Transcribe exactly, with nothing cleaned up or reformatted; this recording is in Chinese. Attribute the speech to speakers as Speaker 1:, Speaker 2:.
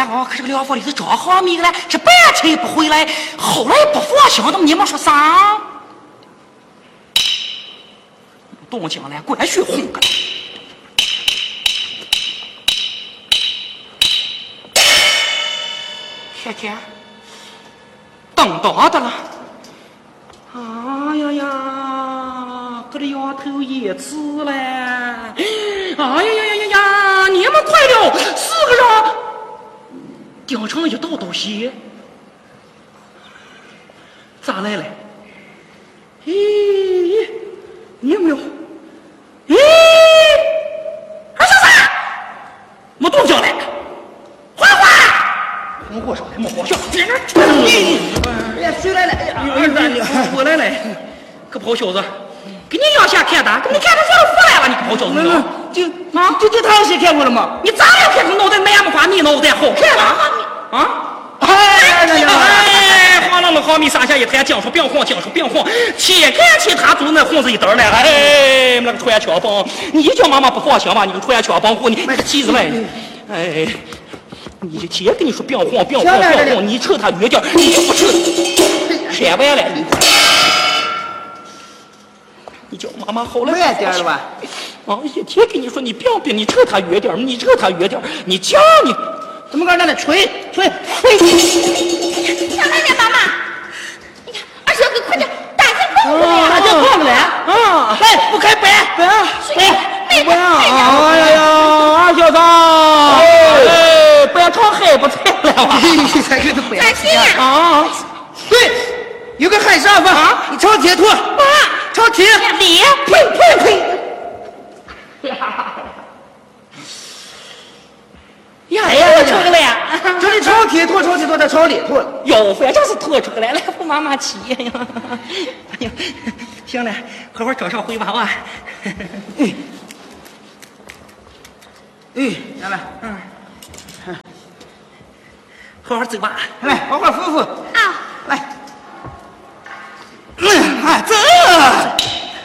Speaker 1: 两个可这个疗房里是装好米的了，这半天也不回来，后来不放心的，你们说啥？动静来，关学哄个。天天，等到的了。哎呀呀，这里丫头也吃了。哎呀呀呀呀呀，你们快了，四个人顶上一道道血，咋来了？咦，你有没有？咦，二小三，没动静来，花花，没火烧来，没火烧，在那儿。
Speaker 2: 哎呀，谁来了？哎呀，
Speaker 1: 二三六，我来了，个跑小子，给你两下看的，给你看他上回来了，你个跑小子，
Speaker 2: 那就啊，就就他先看过了吗？
Speaker 1: 你咋了？看他脑袋没眼没花，你脑袋好看了啊？
Speaker 2: 哎呀呀！
Speaker 1: 哎，晃浪了好米上下一抬，讲说别晃，讲说别晃，且看且他走那红子一兜来了，哎，那个穿枪帮，你叫妈妈不放心吧？你个穿枪帮户，你那个气子来，哎，你就姐跟你说别晃，别晃，别晃，你瞅他越点，你就不瞅，删完了你。你叫妈妈好了，
Speaker 2: 慢点了吧？
Speaker 1: 啊，一天跟你说你别别，你瞅他越点，你瞅他越点，你讲你。
Speaker 2: 怎么刚才那吹吹吹？
Speaker 3: 上来点，妈妈！你看，二小哥，快点，大家放过来！
Speaker 2: 大家放过来！
Speaker 1: 啊！
Speaker 2: 来，不开摆摆
Speaker 3: 摆
Speaker 2: 摆！
Speaker 1: 哎呀呀，二小子，哎，不要朝海不菜了吧？
Speaker 2: 才给他摆
Speaker 3: 开心呀！
Speaker 1: 啊！
Speaker 2: 对，有个海沙发，你朝铁拖，朝铁，
Speaker 3: 李，
Speaker 2: 呸呸呸！
Speaker 1: 呀呀，出来呀！
Speaker 2: 这里朝铁拖，朝铁拖，再朝里拖。
Speaker 1: 哟，反正是拖出来了，不妈妈气呀！哎呀，行了，快快找上回娃娃。
Speaker 2: 哎，哎，来来，嗯，
Speaker 1: 好好走吧。
Speaker 2: 来，好好扶扶。
Speaker 3: 啊，
Speaker 2: 来，嗯，哎，走。